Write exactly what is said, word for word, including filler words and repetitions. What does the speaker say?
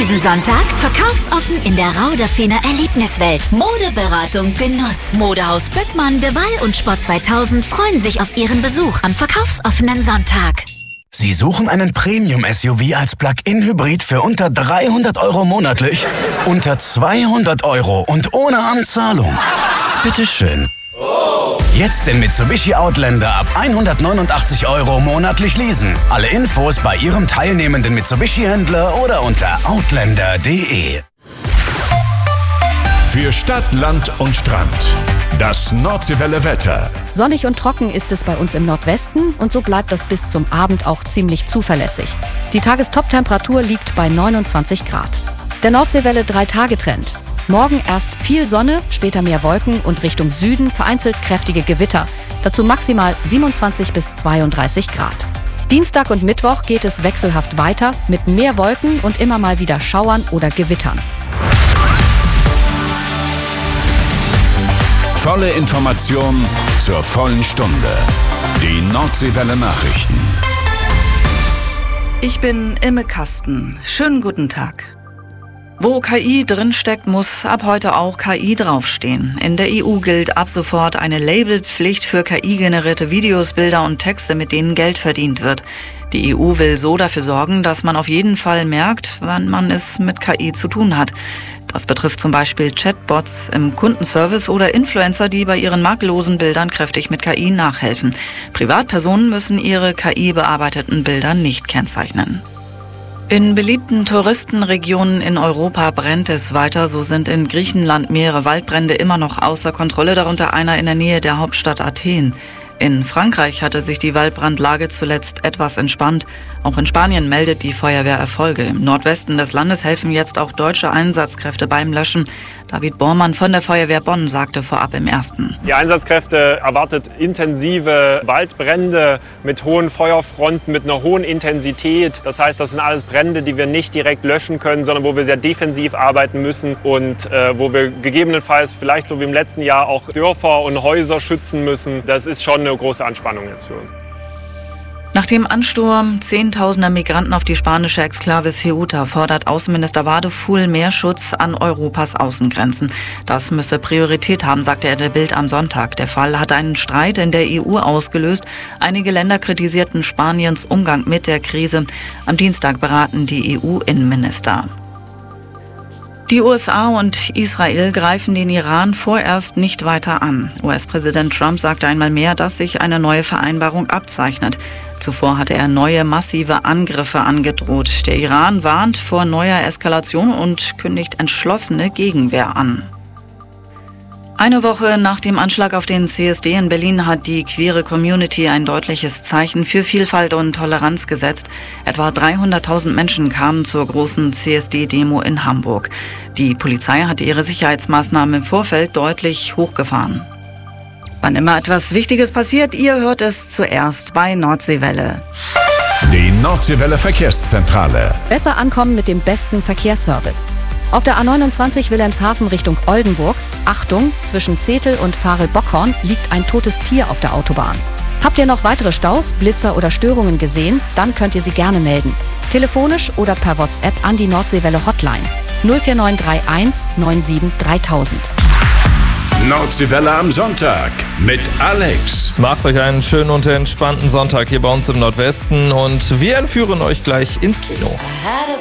Diesen Sonntag verkaufsoffen in der Rauderfener Erlebniswelt. Modeberatung Genuss. Modehaus Böckmann, De Waal und Sport zweitausend freuen sich auf ihren Besuch am verkaufsoffenen Sonntag. Sie suchen einen Premium-S U V als Plug-in-Hybrid für unter dreihundert Euro monatlich? Unter zweihundert Euro und ohne Anzahlung? Bitteschön. Jetzt den Mitsubishi Outlander ab hundertneunundachtzig Euro monatlich leasen. Alle Infos bei Ihrem teilnehmenden Mitsubishi-Händler oder unter outlander punkt de. Für Stadt, Land und Strand. Das Nordseewelle Wetter. Sonnig und trocken ist es bei uns im Nordwesten und so bleibt das bis zum Abend auch ziemlich zuverlässig. Die Tagestoptemperatur liegt bei neunundzwanzig Grad. Der Nordseewelle drei-Tage-Trend. Morgen erst viel Sonne, später mehr Wolken und Richtung Süden vereinzelt kräftige Gewitter. Dazu maximal siebenundzwanzig bis zweiunddreißig Grad. Dienstag und Mittwoch geht es wechselhaft weiter mit mehr Wolken und immer mal wieder Schauern oder Gewittern. Volle Information zur vollen Stunde. Die Nordseewelle Nachrichten. Ich bin Imme Kasten. Schönen guten Tag. Wo K I drinsteckt, muss ab heute auch K I draufstehen. In der E U gilt ab sofort eine Labelpflicht für K I-generierte Videos, Bilder und Texte, mit denen Geld verdient wird. Die E U will so dafür sorgen, dass man auf jeden Fall merkt, wann man es mit K I zu tun hat. Das betrifft zum Beispiel Chatbots im Kundenservice oder Influencer, die bei ihren makellosen Bildern kräftig mit K I nachhelfen. Privatpersonen müssen ihre K I-bearbeiteten Bilder nicht kennzeichnen. In beliebten Touristenregionen in Europa brennt es weiter. So sind in Griechenland mehrere Waldbrände immer noch außer Kontrolle, darunter einer in der Nähe der Hauptstadt Athen. In Frankreich hatte sich die Waldbrandlage zuletzt etwas entspannt. Auch in Spanien meldet die Feuerwehr Erfolge. Im Nordwesten des Landes helfen jetzt auch deutsche Einsatzkräfte beim Löschen. David Bormann von der Feuerwehr Bonn sagte vorab im Ersten. Die Einsatzkräfte erwartet intensive Waldbrände mit hohen Feuerfronten, mit einer hohen Intensität. Das heißt, das sind alles Brände, die wir nicht direkt löschen können, sondern wo wir sehr defensiv arbeiten müssen und äh, wo wir gegebenenfalls vielleicht so wie im letzten Jahr auch Dörfer und Häuser schützen müssen. Das ist schon eine große Anspannung jetzt für uns. Nach dem Ansturm zehntausender Migranten auf die spanische Exklave Ceuta fordert Außenminister Wadefuhl mehr Schutz an Europas Außengrenzen. Das müsse Priorität haben, sagte er der Bild am Sonntag. Der Fall hatte einen Streit in der E U ausgelöst. Einige Länder kritisierten Spaniens Umgang mit der Krise. Am Dienstag beraten die E U-Innenminister. Die U S A und Israel greifen den Iran vorerst nicht weiter an. U S-Präsident Trump sagte einmal mehr, dass sich eine neue Vereinbarung abzeichnet. Zuvor hatte er neue massive Angriffe angedroht. Der Iran warnt vor neuer Eskalation und kündigt entschlossene Gegenwehr an. Eine Woche nach dem Anschlag auf den C S D in Berlin hat die queere Community ein deutliches Zeichen für Vielfalt und Toleranz gesetzt. Etwa dreihunderttausend Menschen kamen zur großen C S D-Demo in Hamburg. Die Polizei hatte ihre Sicherheitsmaßnahmen im Vorfeld deutlich hochgefahren. Wann immer etwas Wichtiges passiert, ihr hört es zuerst bei Nordseewelle. Die Nordseewelle Verkehrszentrale. Besser ankommen mit dem besten Verkehrsservice. Auf der A neunundzwanzig Wilhelmshaven Richtung Oldenburg, Achtung, zwischen Zetel und Farel-Bockhorn liegt ein totes Tier auf der Autobahn. Habt ihr noch weitere Staus, Blitzer oder Störungen gesehen? Dann könnt ihr sie gerne melden. Telefonisch oder per WhatsApp an die Nordseewelle Hotline null vier neun drei eins neun sieben dreitausend. Nordseewelle am Sonntag mit Alex. Macht euch einen schönen und entspannten Sonntag hier bei uns im Nordwesten und wir entführen euch gleich ins Kino.